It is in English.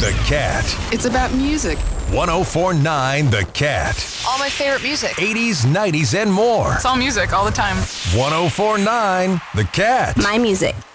The Cat. It's about music. 1049 The Cat. All my favorite music. 80s, 90s, and more. It's all music all the time. 1049 The Cat. My music.